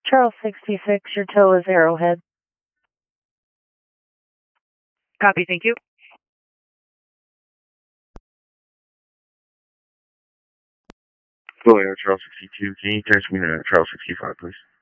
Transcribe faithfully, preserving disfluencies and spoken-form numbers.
Charles sixty-six, your tow is Arrowhead. Copy, thank you. Go ahead, Charles sixty-two. Can you text me to Charles sixty-five, please?